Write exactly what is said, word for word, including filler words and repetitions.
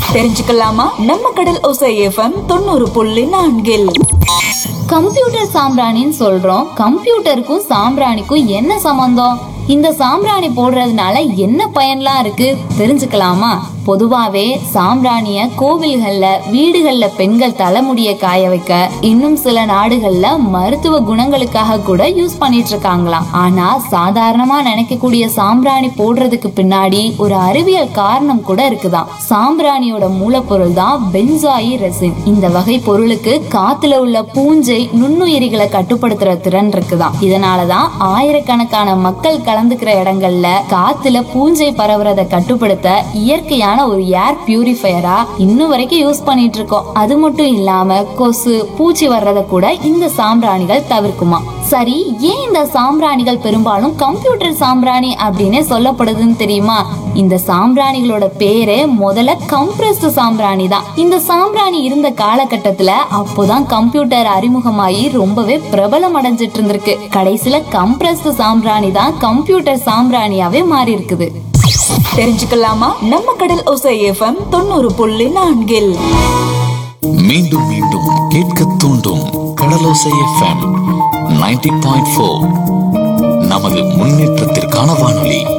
தெரிஞ்சுக்கலாமா? நம்ம கடல் ஓசை எஃப்எம் தொண்ணூறு புள்ளி நான்கில் கம்ப்யூட்டர் சாம்பிராணின்னு சொல்றோம். கம்ப்யூட்டருக்கும் சாம்பிராணிக்கும் என்ன சம்பந்தம்? இந்த சாம்பிராணி போடுறதுனால என்ன பயன்லாம் இருக்கு தெரிஞ்சுக்கலாமா? பொதுவாவே சாம்பிராணிய கோவில்கள்ல, வீடுகள்ல பெண்கள் தலைமுடிய காய வைக்க, இன்னும் சில நாடுகள்ல மருத்துவ குணங்களுக்காக கூட யூஸ் பண்ணிட்டு இருக்காங்களாம். ஆனா சாதாரணமா நினைக்கக்கூடிய சாம்பிராணி போடுறதுக்கு பின்னாடி ஒரு அறிவியல் காரணம் கூட இருக்குதாம். சாம்பிராணியோட மூலப்பொருள் தான் பென்சாயி ரெசின். இந்த வகை பொருளுக்கு காத்துல உள்ள பூஞ்சை நுண்ணுயிரிகளை கட்டுப்படுத்துற திறன் இருக்குதாம். இதனாலதான் ஆயிரக்கணக்கான மக்கள் கலந்துக்கிற இடங்கள்ல காத்துல பூஞ்சை பரவுறத கட்டுப்படுத்த இயற்கையான ஒரு ஏர் பியூரிஃபையரா இன்னும் வரைக்கும் யூஸ் பண்ணிட்டு இருக்கோம். அது மட்டும் இல்லாம கொசு, பூச்சி வர்றத கூட இந்த சாம்பிராணிகள் தவிர்க்குமா. சரி, ஏன் இந்த சாம்பிராணிகள் பெரும்பாலும் கம்ப்யூட்டர் சாம்பிராணி அப்படின்னு சொல்லப்படுதுன்னு தெரியுமா? இந்த சாம்பிராணிகளோட பேரே முதல்ல கம்ப்ரஸ்ட் சாம்பிராணி தான். இந்த சாம்பிராணி இருந்த காலகட்டத்துல அப்போதான் கம்ப்யூட்டர் அறிமுகமாயி ரொம்பவே பிரபலம் அடைஞ்சிட்டு இருந்திருக்கு. கடைசியில கம்ப்ரஸ்ட் சாம்பிராணி தான் கம்ப்யூட்டர் சாம்பிராணியாவே மாறி இருக்குது. தெரிஞ்சுக்கலாமா? நம்ம கடல் ஓசை எஃப்எம் தொண்ணூறு புள்ளி நான்கில் மீண்டும் மீண்டும் கேட்க தூண்டும் கடலோசை எஃப்எம் நைன்டி பாயிண்ட் ஃபோர் நமது முன்னேற்றத்திற்கான வானொலி.